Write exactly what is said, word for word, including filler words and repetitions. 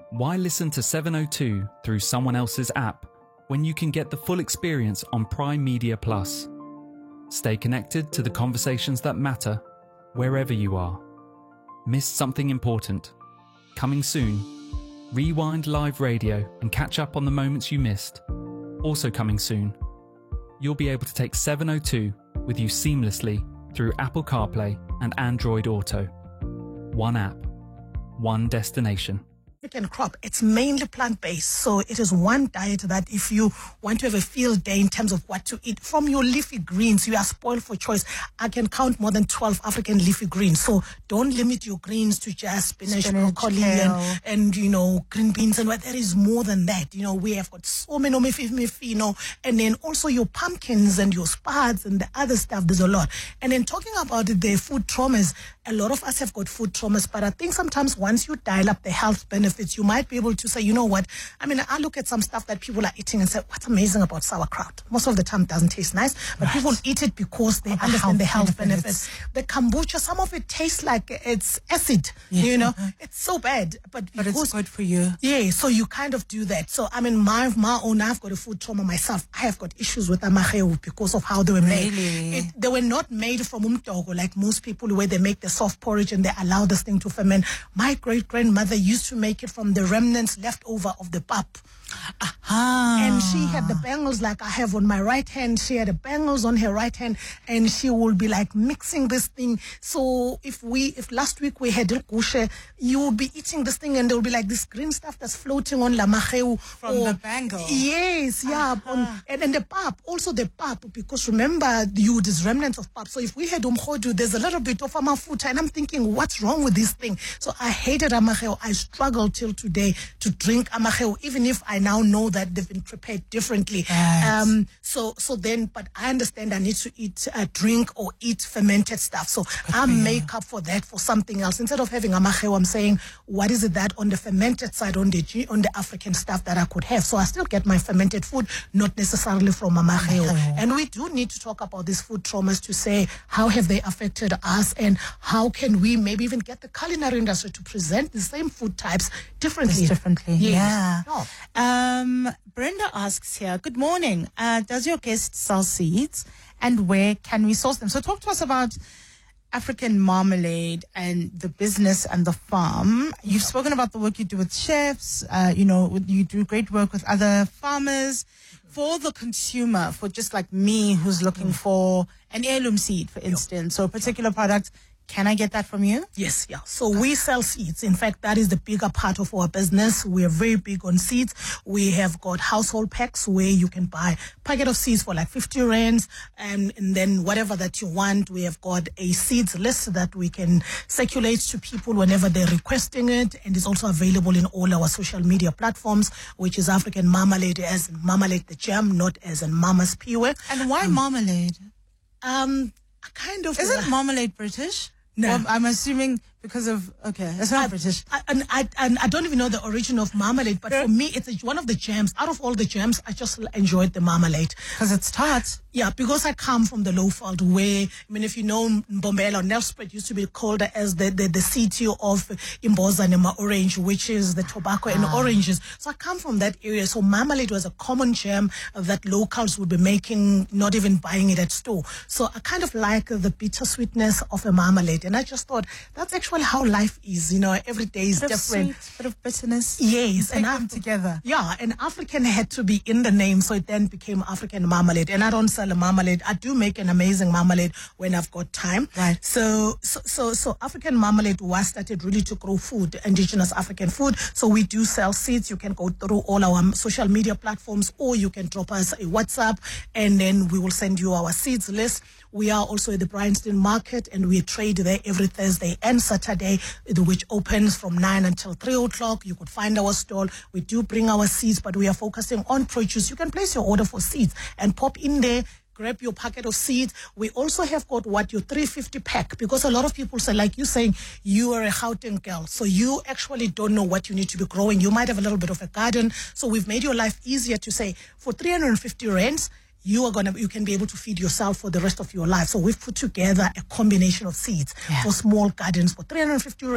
Why listen to seven oh two through someone else's app when you can get the full experience on Prime Media Plus? Stay connected to the conversations that matter wherever you are. Missed something important? Coming soon. Rewind live radio and catch up on the moments you missed. Also coming soon. You'll be able to take seven oh two with you seamlessly through Apple CarPlay and Android Auto. One app, one destination. African crop, it's mainly plant-based, so it is one diet that if you want to have a field day in terms of what to eat from your leafy greens, you are spoiled for choice. I can count more than twelve African leafy greens, so don't limit your greens to just spinach, Spinach, broccoli, kale. and, and you know green beans, and what there is more than that. You know, we have got so many, you know, and then also your pumpkins and your spuds and the other stuff. There's a lot. And then talking about the food traumas, a lot of us have got food traumas, but I think sometimes once you dial up the health benefits, you might be able to say, you know what, I mean, I look at some stuff that people are eating and say, what's amazing about sauerkraut? Most of the time it doesn't taste nice, but right. people eat it because they Of the understand health the health benefits. benefits. The kombucha, some of it tastes like it's acid, Yes. you know, Uh-huh. it's so bad. But, But because, it's good for you. yeah, so you kind of do that. So, I mean, my, my own, I've got a food trauma myself. I have got issues with amaheu because of how they were made. Really? It, they were not made from umtogo like most people where they make the soft porridge and they allow this thing to ferment. My great-grandmother used to make it from the remnants left over of the pap. Ah. And she had the bangles like I have on my right hand. She had the bangles on her right hand, and she will be like mixing this thing. So if we, if last week we had kushe, you will be eating this thing, and there will be like this green stuff that's floating on lamacheu From or, the bangle. Yes, yeah, Uh-huh. on, and and the pap, also the pap, because remember you this remnants of pap. So if we had umhodu, there's a little bit of amafuta, and I'm thinking, what's wrong with this thing? So I hated amacheu. I struggle till today to drink amacheu, even if I now know that they've been prepared differently. Right. Um, so, so then, but I understand I need to eat, uh, drink or eat fermented stuff. So I make up for that for something else. Instead of having amacheu, I'm saying, what is it that on the fermented side, on the G, on the African stuff that I could have? So I still get my fermented food, not necessarily from amacheu. And we do need to talk about these food traumas to say, how have they affected us, and how can we maybe even get the culinary industry to present the same food types differently? Just differently. Yes. Yeah. Oh. Um, Brenda asks here, good morning. Uh, does your guest sell seeds, and where can we source them? So talk to us about African Marmalade and the business and the farm. You've spoken about the work you do with chefs. Uh, you know, you do great work with other farmers. For the consumer, for just like me who's looking for an heirloom seed, for instance, or a particular product, can I get that from you? Yes, yeah. So we sell seeds. In fact, that is the bigger part of our business. We are very big on seeds. We have got household packs where you can buy a packet of seeds for like fifty rands, and, and then whatever that you want. We have got a seeds list that we can circulate to people whenever they're requesting it, and it's also available in all our social media platforms, which is African Marmalade as in Marmalade the Jam, not as in Mama's Piwe. And why marmalade? Um, kind of. Isn't marmalade British? No. Well, I'm assuming because of, okay, it's not I, British. I, and I and I don't even know the origin of marmalade, but for me, it's a, one of the jams. Out of all the jams, I just enjoyed the marmalade. Because it's tart. Yeah, because I come from the Lowveld where, I mean, if you know Mbombela or Nelspruit used to be called as the, the, the city of Imboza Nema Orange, which is the tobacco and Ah. oranges. So I come from that area. So marmalade was a common jam that locals would be making, not even buying it at store. So I kind of like the bittersweetness of a marmalade. And I just thought, that's actually how life is. You know, every day is Bit of different. sweet, bit of bitterness. Yes, Take and them Af- together. Yeah, and African had to be in the name, so it then became African Marmalade. And I don't sell a marmalade. I do make an amazing marmalade when I've got time. Right. So, so, so, so African Marmalade was started really to grow food, indigenous African food. So we do sell seeds. You can go through all our social media platforms, or you can drop us a WhatsApp, and then we will send you our seeds list. We are also at the Bryanston Market, and we trade there every Thursday and Saturday, which opens from nine until three o'clock. You could find our stall. We do bring our seeds, but we are focusing on produce. You can place your order for seeds and pop in there, grab your packet of seeds. We also have got what your three fifty pack, because a lot of people say, like you saying, you are a Gauteng girl, so you actually don't know what you need to be growing. You might have a little bit of a garden, so we've made your life easier to say, for three hundred fifty rands, you are gonna, you can be able to feed yourself for the rest of your life. So we've put together a combination of seeds Yeah. for small gardens for three hundred fifty